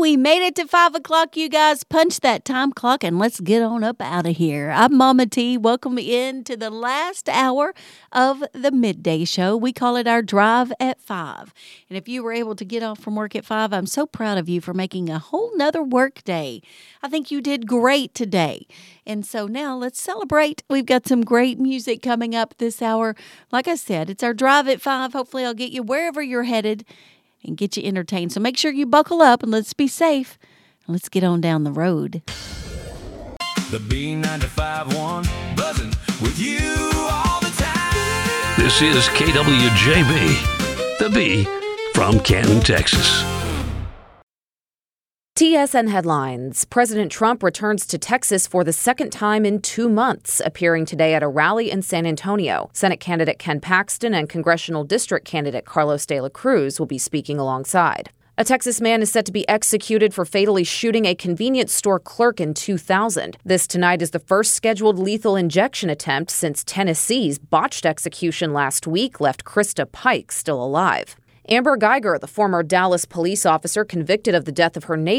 we made it to 5 o'clock, you guys. Punch that time clock and let's get on up out of here. I'm Mama T. Welcome in to the last hour of the midday show. We call it our Drive at 5. And if you were able to get off from work at 5, I'm so proud of you for making a whole nother work day. I think you did great today. And so now let's celebrate. We've got some great music coming up this hour. Like I said, it's our Drive at 5. Hopefully I'll get you wherever you're headed and get you entertained. So make sure you buckle up and let's be safe. And let's get on down the road. The B95.1 buzzing with you all the time. This is KWJB, the B from Canton, Texas. TSN headlines. President Trump returns to Texas for the second time in 2 months, appearing today at a rally in San Antonio. Senate candidate Ken Paxton and congressional district candidate Carlos de la Cruz will be speaking alongside. A Texas man is set to be executed for fatally shooting a convenience store clerk in 2000. This tonight is the first scheduled lethal injection attempt since Tennessee's botched execution last week left Krista Pike still alive. Amber Geiger, the former Dallas police officer convicted of the death of her neighbor,